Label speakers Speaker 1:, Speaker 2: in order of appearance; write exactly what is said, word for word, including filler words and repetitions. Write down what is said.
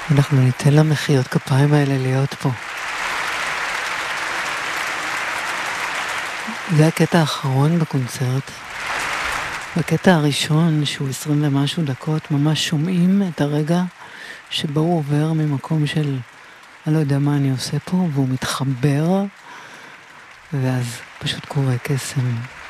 Speaker 1: אנחנו ניתן למחיאות כפיים האלה להיות פה. זה הקטע האחרון בקונצרט. בקטע הראשון, שהוא עשרים ומשהו דקות, ממש שומעים את הרגע שבו הוא עובר ממקום של אני לא יודע מה אני עושה פה, והוא מתחבר, ואז פשוט קורה קסם.